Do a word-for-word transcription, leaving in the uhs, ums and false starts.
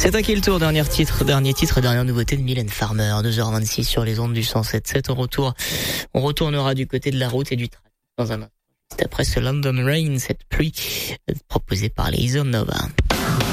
C'est à qui le tour, dernier titre, dernier titre, dernière nouveauté de Mylène Farmer, deux heures vingt-six sur les ondes du cent sept sept. Au retour, on retournera du côté de la route et du trafic dans un instant. C'est après ce London Rain, cette pluie proposée par les Isonova.